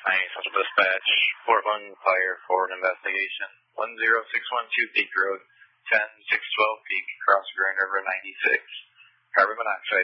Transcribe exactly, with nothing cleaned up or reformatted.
Hi, Central Dispatch, Fort One Fire for an investigation. one zero six one two Peak Road, ten six twelve Peak, across Grand River ninety-six. Carbon monoxide